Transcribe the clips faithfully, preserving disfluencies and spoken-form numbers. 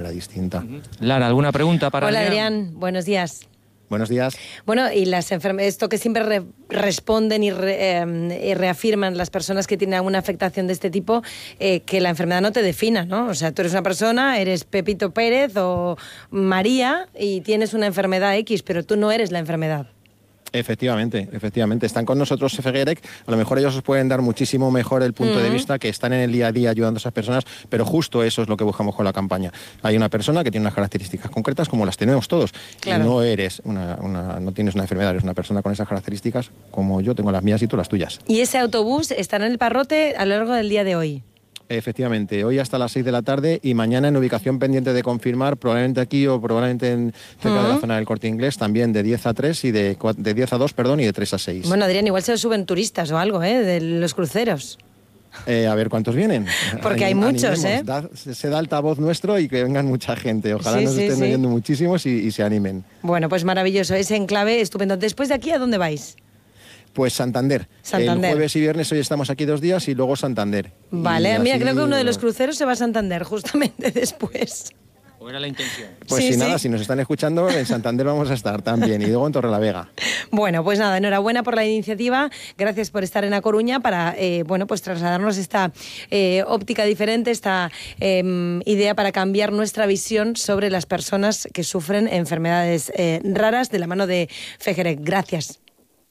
manera distinta. Uh-huh. Lara, ¿alguna pregunta para Hola, Adrián? Adrián, buenos días. Buenos días. Bueno, y las enfermedades, esto que siempre re responden y, re eh, y reafirman las personas que tienen alguna afectación de este tipo, eh, que la enfermedad no te defina, ¿no? O sea, tú eres una persona, eres Pepito Pérez o María y tienes una enfermedad X, pero tú no eres la enfermedad. Efectivamente, efectivamente. Están con nosotros Fegerec. A lo mejor ellos os pueden dar muchísimo mejor el punto uh-huh. de vista, que están en el día a día ayudando a esas personas, pero justo eso es lo que buscamos con la campaña. Hay una persona que tiene unas características concretas como las tenemos todos. Claro. Y no eres una, una, no tienes una enfermedad, eres una persona con esas características como yo tengo las mías y tú las tuyas. ¿Y ese autobús estará en el Parrote a lo largo del día de hoy? Efectivamente, hoy hasta las seis de la tarde y mañana en ubicación pendiente de confirmar, probablemente aquí o probablemente en, cerca uh-huh. de la zona del Corte Inglés, también de diez a tres y de, de diez a dos, perdón, y de tres a seis. Bueno, Adrián, igual se suben turistas o algo, ¿eh? De los cruceros. Eh, a ver cuántos vienen. Porque hay muchos, ¿eh? Da, se da altavoz nuestro y que vengan mucha gente. Ojalá sí, nos sí, estén sí. oyendo muchísimos y, y se animen. Bueno, pues maravilloso, ese enclave estupendo. Después de aquí, ¿a dónde vais? Pues Santander. Santander. El jueves y viernes hoy estamos aquí dos días y luego Santander. Vale, y mira, así, creo que uno de los cruceros se va a Santander justamente después. ¿O era la intención? Pues sí, si sí. nada, si nos están escuchando, en Santander vamos a estar también y luego en Torrelavega. Bueno, pues nada, enhorabuena por la iniciativa. Gracias por estar en A Coruña para, eh, bueno, pues trasladarnos esta eh, óptica diferente, esta eh, idea para cambiar nuestra visión sobre las personas que sufren enfermedades eh, raras de la mano de Fegerec. Gracias.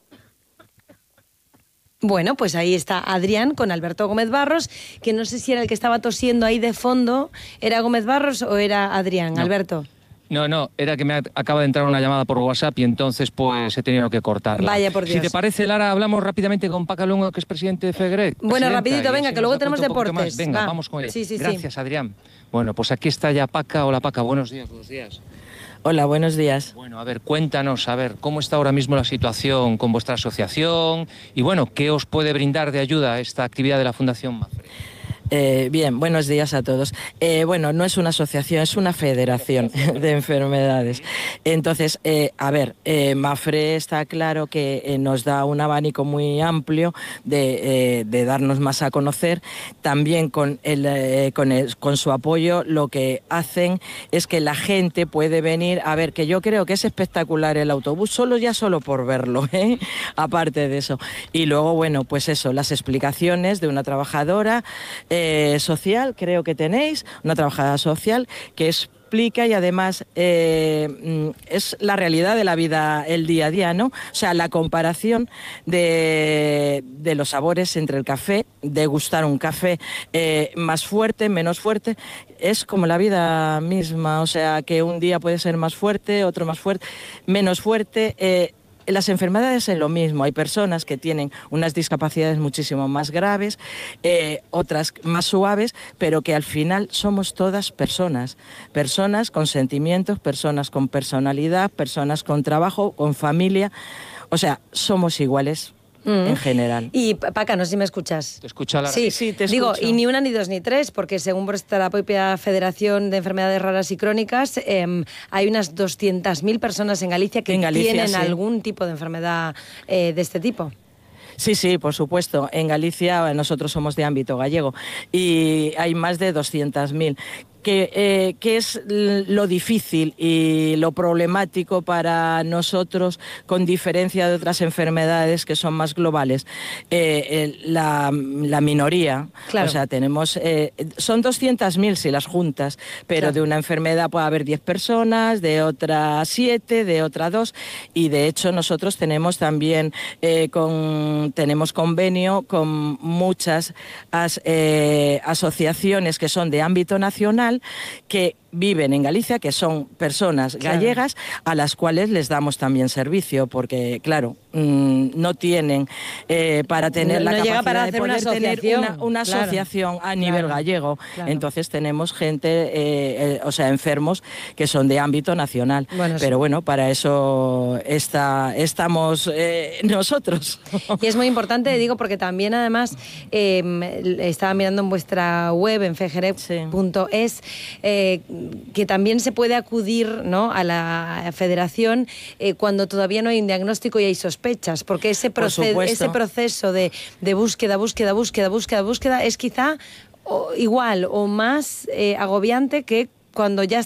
Bueno, pues ahí está Adrián con Alberto Gómez Barros, que no sé si era el que estaba tosiendo ahí de fondo. ¿Era Gómez Barros o era Adrián, no. Alberto? No, no, era que me acaba de entrar una llamada por WhatsApp y entonces pues he tenido que cortarla. Vaya por Dios. Si te parece, Lara, hablamos rápidamente con Paca Lungo, que es presidente de Fegerec. Bueno, rapidito, venga, que luego tenemos deportes. Venga, Va. vamos con él. Sí, sí, Gracias, sí. Adrián. Bueno, pues aquí está ya Paca. Hola, Paca, buenos días, buenos días. Hola, buenos días. Bueno, a ver, cuéntanos, a ver, ¿cómo está ahora mismo la situación con vuestra asociación? Y bueno, ¿qué os puede brindar de ayuda esta actividad de la Fundación Mafre? Eh, bien, buenos días a todos. Eh, bueno, no es una asociación, es una federación de enfermedades. Entonces, eh, a ver, eh, Mafre está claro que eh, nos da un abanico muy amplio de, eh, de darnos más a conocer. También con, el, eh, con, el, con su apoyo lo que hacen es que la gente puede venir a ver, que yo creo que es espectacular el autobús, solo ya solo por verlo, ¿eh? Aparte de eso. Y luego, bueno, pues eso, las explicaciones de una trabajadora eh, social, creo que tenéis, una trabajadora social que explica y además eh, es la realidad de la vida, el día a día, ¿no? O sea, la comparación de, de los sabores entre el café, degustar un café eh, más fuerte, menos fuerte, es como la vida misma, o sea, que un día puede ser más fuerte, otro más fuerte, menos fuerte. Eh, Las enfermedades es lo mismo, hay personas que tienen unas discapacidades muchísimo más graves, eh, otras más suaves, pero que al final somos todas personas, personas con sentimientos, personas con personalidad, personas con trabajo, con familia, o sea, somos iguales. Mm. En general. Y Paca, no sé si me escuchas. Te escucha la... Sí, sí, te digo, escucho. Y ni una ni dos ni tres, porque según la propia Federación de Enfermedades Raras y Crónicas, eh, hay unas doscientas mil personas en Galicia que en Galicia, tienen sí. algún tipo de enfermedad eh, de este tipo. Sí, sí, por supuesto. En Galicia nosotros somos de ámbito gallego y hay más de doscientas mil. Que, eh, que es lo difícil y lo problemático para nosotros, con diferencia de otras enfermedades que son más globales. Eh, eh, la, la minoría, claro. O sea, tenemos, eh, son doscientas mil si las juntas, pero claro. De una enfermedad puede haber diez personas, de otra siete, de otra dos, y de hecho nosotros tenemos también eh, con, tenemos convenio con muchas as, eh, asociaciones que son de ámbito nacional, que viven en Galicia, que son personas gallegas, claro. A las cuales les damos también servicio, porque, claro, mmm, no tienen eh, para tener no, la no capacidad para de hacer poder una tener una, una claro. asociación a nivel claro. gallego. Claro. Entonces tenemos gente, eh, eh, o sea, enfermos que son de ámbito nacional. Bueno, pero sí. Bueno, para eso está, estamos eh, nosotros. Y es muy importante, digo, porque también además eh, estaba mirando en vuestra web, en fegerec punto es, sí. eh, que también se puede acudir, ¿no?, a la federación eh, cuando todavía no hay un diagnóstico y hay sospechas, porque ese, proced ese proceso de, de búsqueda, búsqueda, búsqueda, búsqueda, búsqueda es quizá o, igual o más eh, agobiante que cuando ya